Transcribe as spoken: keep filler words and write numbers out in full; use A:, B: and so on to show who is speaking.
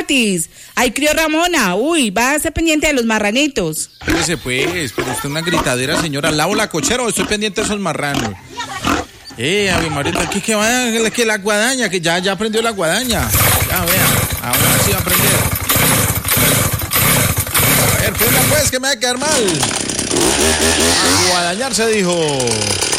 A: gratis. Ahí crió Ramona. Uy, va a ser pendiente de los marranitos.
B: Espérese pues, pero usted una gritadera, señora. ¿Lavo la cochera o estoy pendiente de esos marranos? Eh, Ave María, aquí que va, que la guadaña, que ya, ya aprendió la guadaña. Ya, vean, ahora sí va a aprender. A ver, prenda pues, que me va a quedar mal. A guadañar se dijo.